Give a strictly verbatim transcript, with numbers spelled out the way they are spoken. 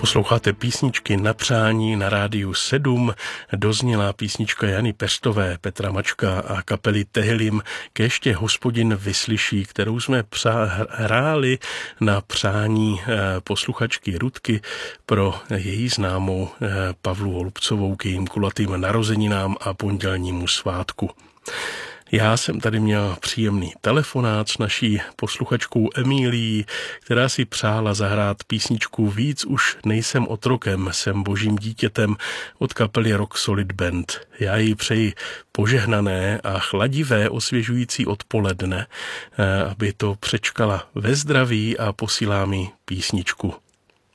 Posloucháte písničky na přání na rádiu sedm. Dozněla písnička Jany Peřtové, Petra Mačka a kapely Tehilim Kéště Hospodin vyslyší, kterou jsme přá- hráli na přání posluchačky Rudky pro její známou Pavlu Holubcovou k jejím kulatým narozeninám a pondělnímu svátku. Já jsem tady měl příjemný telefonát s naší posluchačkou Emílií, která si přála zahrát písničku Víc už nejsem otrokem, jsem božím dítětem od kapely Rock Solid Band. Já jí přeji požehnané a chladivé osvěžující odpoledne, aby to přečkala ve zdraví a posílám jí písničku